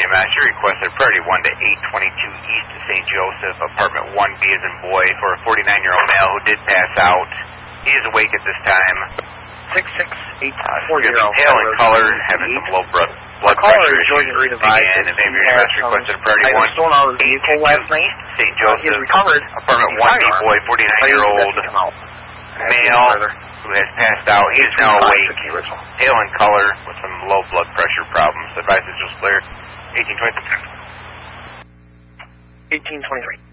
EMS. You requested priority 1 to 822 East St. Joseph, apartment 1B as in boy, for a 49-year-old male who did pass out. He is awake at this time. 66840. Pale in color, having some low blood pressure issues. And the name of your address requested priority 1 stolen out of the vehicle last night. St. Joseph. He is recovered. Apartment 1B boy, 49-year-old male who has passed out. He is now awake, pale in color, with some low blood pressure problems. Advice is just clear. 1823. 1823.